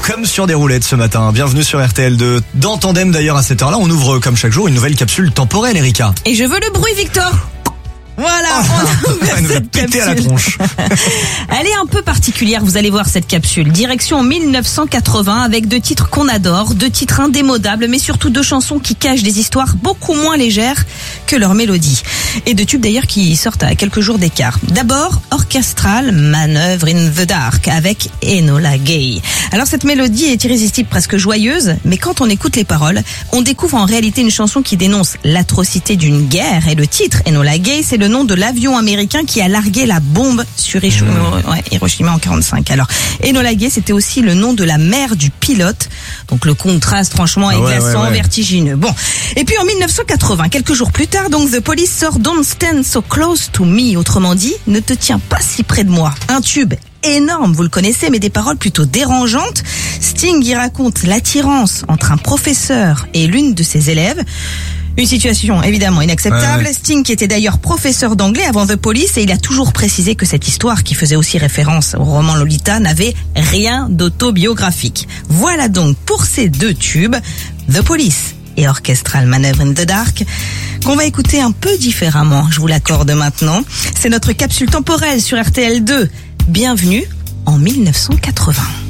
comme sur des roulettes ce matin. Bienvenue sur RTL2. Dans Tandem d'ailleurs à cette heure-là, on ouvre comme chaque jour une nouvelle capsule temporelle, Erika. Et je veux le bruit, Victor. Voilà, on a ouvert cette péter à la tronche. Elle est un peu particulière, vous allez voir cette capsule. Direction 1980 avec 2 titres qu'on adore, 2 titres indémodables, mais surtout 2 chansons qui cachent des histoires beaucoup moins légères que leur mélodie. Et 2 tubes d'ailleurs qui sortent à quelques jours d'écart. D'abord, Orchestral Manœuvre in the Dark avec Enola Gay. Alors cette mélodie est irrésistible, presque joyeuse, mais quand on écoute les paroles, on découvre en réalité une chanson qui dénonce l'atrocité d'une guerre. Et le titre, Enola Gay, c'est le nom de l'avion américain qui a largué la bombe sur Hiroshima en 1945. Alors, Enola Gay, c'était aussi le nom de la mère du pilote. Donc le contraste, franchement, est glaçant, vertigineux. Bon. Et puis en 1980, quelques jours plus tard, donc The Police sort Don't Stand So Close to Me. Autrement dit, ne te tiens pas si près de moi. Un tube énorme, vous le connaissez, mais des paroles plutôt dérangeantes. Sting y raconte l'attirance entre un professeur et l'une de ses élèves. Une situation évidemment inacceptable. Sting, qui était d'ailleurs professeur d'anglais avant The Police, et il a toujours précisé que cette histoire, qui faisait aussi référence au roman Lolita, n'avait rien d'autobiographique. Voilà donc pour ces 2 tubes, The Police et Orchestral Manœuvre in the Dark, qu'on va écouter un peu différemment, je vous l'accorde maintenant. C'est notre capsule temporelle sur RTL2. Bienvenue en 1980.